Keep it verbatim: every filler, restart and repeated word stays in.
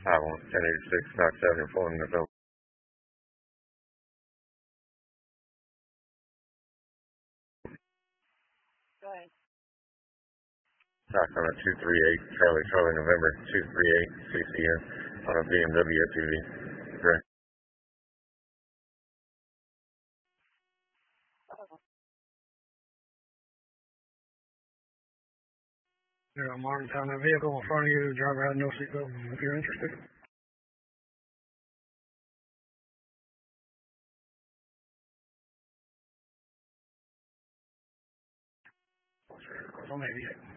five one, ten eighty-six, nine seven, reporting the bill. Go ahead. Stock on a two three eight, Charlie, Charlie, November, two three eight, C C N, on a B M W S U V. Correct. There are marked on the vehicle in front of you. The driver had no seatbelt. If you're interested. So maybe.